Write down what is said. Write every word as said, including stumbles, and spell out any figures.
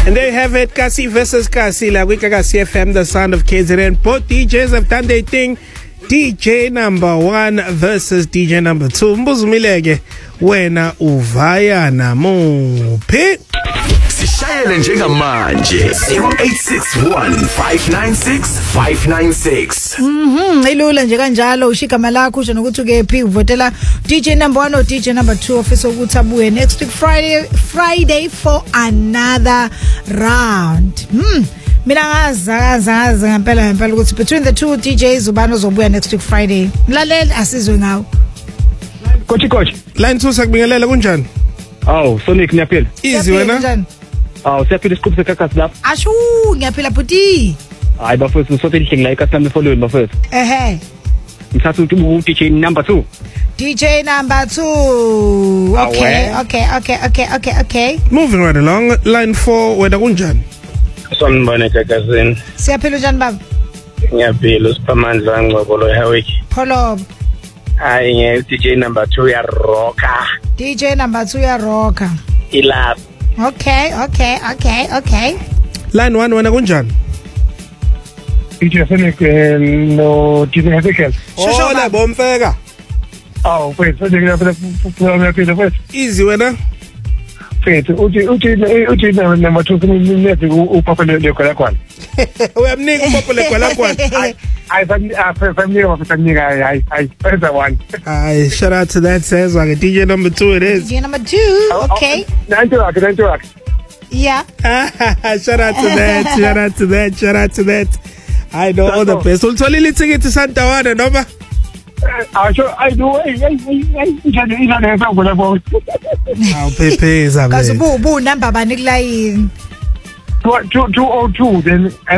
And there you have it, Kasi versus Kasi, la Kasi F M, the sound of K Z N. Both D Js have done their thing. D J number one versus D J number two. Mbuzumileke, wena uvaya na muphi? Sishayele njengamanje zero eight six one five nine six five nine six. Mhm, ilula nje kanjalo ushigama lakho usho nokuthi ukephi uvotela D J number one or D J number two ofisa ukuthi abuye next week Friday Friday for another round. Hmm. Mina ngaza ngaza ngempela ngempela ukuthi between the two D Js ubani ozobuya next week Friday. Mlaleli asizwe ngawo. Coach coach. Line two sakubingelela kunjani? Aw, Sonic niyaphila. Easy wena? Aw, siyaphila isiqhubhe sekakasi lapha. Ashu, ngiyaphila buti. Hayi bafethu sothi lihle la ikasami follow bafethu. Ehhe. Ngithatha uthi D J number two. D J number two. Okay, okay, okay, okay, okay, okay. Moving right along, line four wena kunjani? Sonibone kakazini. Siyaphila njani baba? Ngiyaphila usiphamandla ngcobolo eHawick. Pholo. Hayi nge D J number two ya rocka. D J number two ya rocka. Ilap. Okay, okay, okay, okay. Line one wena kunjani? D J Sonic no D J Hezekiel. Hola bomfeka. Aw, mfethu ngiyaphila ngiyaphila mfethu. Easy wena? Mfethu uthi uthi uthi number two kunethi upapa lekwala kwana. Uyamnika upapa lekwala kwana. I family of family I I I the one. Ay, shout out to that says like a D J number two it is. D J number two, okay. Nanti rock, nanti rock. Yeah. Shout out to that, shout out to that, shout out to that. I know all the best. Ulitholile ticket Santawana noma? I sure I do. I I I ngijane ngijane ngizabona bo. Aw Pepe zabe. Kaze bu bu number bani kulayini? two two oh two then